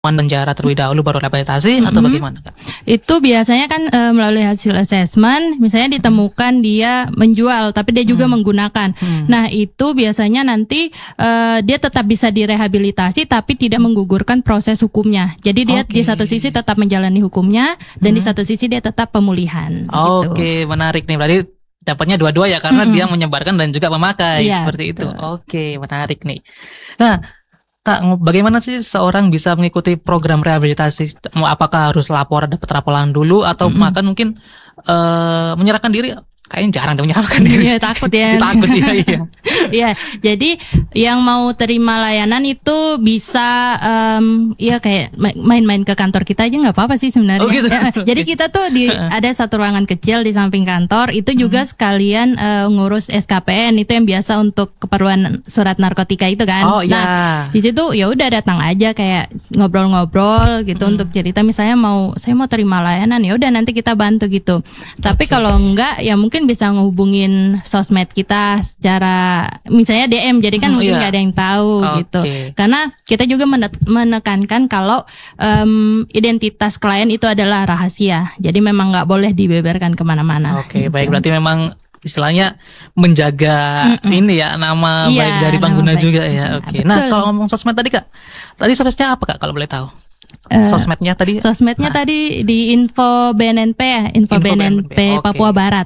penjara terlebih dahulu baru rehabilitasi atau bagaimana, Kak? Itu biasanya kan melalui hasil assessment, misalnya ditemukan dia menjual, tapi dia juga menggunakan. Nah itu biasanya nanti dia tetap bisa direhabilitasi, tapi tidak menggugurkan proses hukumnya. Jadi dia di satu sisi tetap menjalani hukumnya, dan di satu sisi dia tetap pemulihan. Oke, menarik nih. Berarti dapatnya dua-dua ya, karena dia menyebarkan dan juga memakai, seperti betul. itu. Oke, menarik nih. Nah, Kak, bagaimana sih seorang bisa mengikuti program rehabilitasi? Apakah harus dapat laporan dulu atau bahkan mungkin menyerahkan diri? Kayaknya jarang deh menyerahkan diri. Iya, takut ya. Takut ya, iya. Iya, jadi yang mau terima layanan itu bisa ya kayak main-main ke kantor kita aja nggak apa-apa sih sebenarnya. Oh, gitu. Ya, jadi kita tuh ada satu ruangan kecil di samping kantor, itu juga sekalian ngurus SKPN, itu yang biasa untuk keperluan surat narkotika itu kan. Oh iya. Nah, di situ ya udah datang aja kayak ngobrol-ngobrol gitu untuk cerita, misalnya saya mau terima layanan, ya udah nanti kita bantu gitu. Tapi kalau enggak ya mungkin bisa ngehubungin sosmed kita secara misalnya DM, jadi kan mungkin nggak ada yang tahu gitu. Karena kita juga menekankan kalau identitas klien itu adalah rahasia, jadi memang nggak boleh dibeberkan kemana-mana. Oke, gitu. baik, berarti memang istilahnya menjaga ini ya, nama baik dari pengguna juga ya. Oke. Nah, kalau ngomong sosmed tadi, Kak, tadi sosmednya apa, Kak, kalau boleh tahu? Sosmednya tadi tadi di info BNNP ya, info BNNP Papua Barat.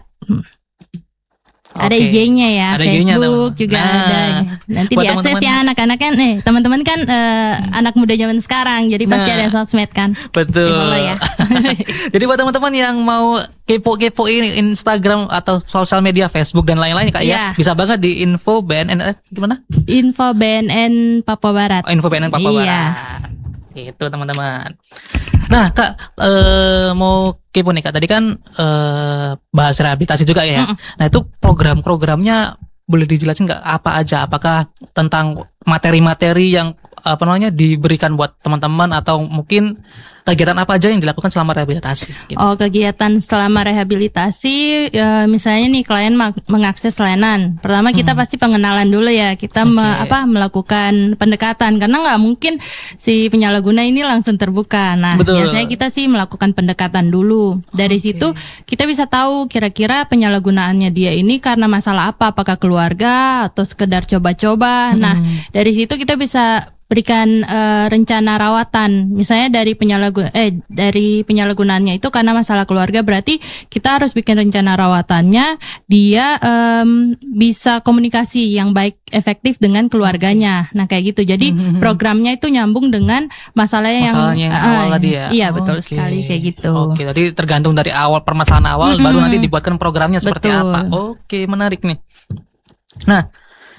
Ada IG-nya ya, ada Facebook IG-nya, juga ada. Nanti diakses ya anak-anak kan, teman-teman kan anak muda zaman sekarang, jadi pasti ada sosmed kan. Betul. Ya. Jadi buat teman-teman yang mau kepo-kepo ini Instagram atau sosial media Facebook dan lain-lain, Kak, ya, bisa banget di info BNN gimana? Info BNN Papua Barat. Oh, info BNN Papua Barat. Itu teman-teman. Nah, Kak, mau kepo nih, Kak. Tadi kan bahas rehabilitasi juga ya. Nah, itu program-programnya boleh dijelasin nggak apa aja? Apakah tentang materi-materi yang diberikan buat teman-teman, atau mungkin kegiatan apa aja yang dilakukan selama rehabilitasi? Gitu. Oh, kegiatan selama rehabilitasi, misalnya nih klien mengakses layanan. Pertama kita pasti pengenalan dulu ya. Kita melakukan pendekatan, karena nggak mungkin si penyalahguna ini langsung terbuka. Nah, biasanya kita sih melakukan pendekatan dulu. Dari situ kita bisa tahu kira-kira penyalahgunaannya dia ini karena masalah apa, apakah keluarga atau sekedar coba-coba. Nah, dari situ kita bisa berikan rencana rawatan. Misalnya dari penyalahgunaannya itu karena masalah keluarga, berarti kita harus bikin rencana rawatannya. Dia bisa komunikasi yang baik, efektif dengan keluarganya. Nah, kayak gitu. Jadi programnya itu nyambung dengan masalahnya yang awal tadi ya. Iya, betul sekali kayak gitu. Oke, tadi tergantung dari permasalahan awal, baru nanti dibuatkan programnya seperti apa. Oke, menarik nih. Nah,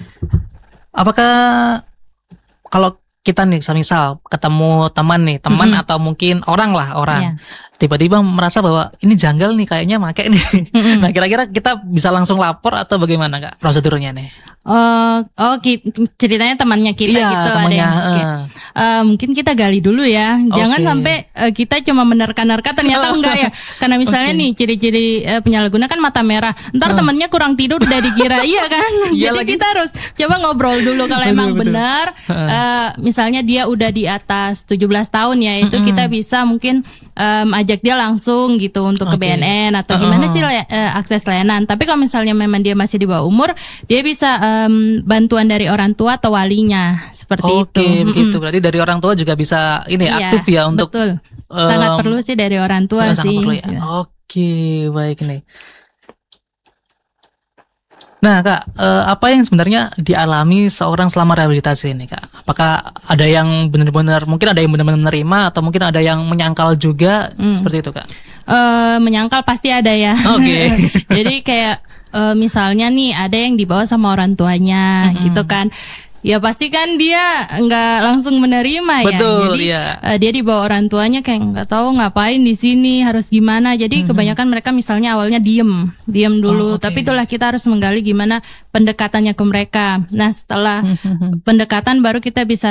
apakah kalau kita nih misal ketemu teman atau mungkin orang tiba-tiba merasa bahwa ini janggal nih kayaknya make nih. Nah, kira-kira kita bisa langsung lapor atau bagaimana, Kak, prosedurnya nih? Ceritanya temannya kita gitu, temannya, mungkin kita gali dulu ya. Jangan sampai kita cuma menerka-nerka ternyata enggak ya. Karena misalnya nih ciri-ciri penyalahguna kan mata merah. Ntar temannya kurang tidur udah dikira iya kan. Jadi kita harus coba ngobrol dulu kalau emang benar. Misalnya dia udah di atas 17 tahun ya, itu kita bisa mungkin ajak dia langsung gitu untuk ke BNN atau gimana sih akses layanan. Tapi kalau misalnya memang dia masih di bawah umur, dia bisa bantuan dari orang tua atau walinya seperti itu. Oke, begitu. Berarti dari orang tua juga bisa aktif ya untuk. Betul. Sangat perlu sih dari orang tua sih. Perlu ya. Oke, baik nih. Nah, Kak, apa yang sebenarnya dialami seorang selama rehabilitasi ini, Kak? Apakah ada yang benar-benar, mungkin ada yang benar-benar menerima, atau mungkin ada yang menyangkal juga, seperti itu, Kak? Menyangkal pasti ada ya. Jadi kayak misalnya nih ada yang dibawa sama orang tuanya gitu kan. Ya pasti kan dia nggak langsung menerima. Betul, ya. Jadi dia dibawa orang tuanya kayak nggak tahu ngapain di sini, harus gimana. Jadi kebanyakan mereka misalnya awalnya diem dulu. Tapi itulah kita harus menggali gimana pendekatannya ke mereka. Nah, setelah pendekatan baru kita bisa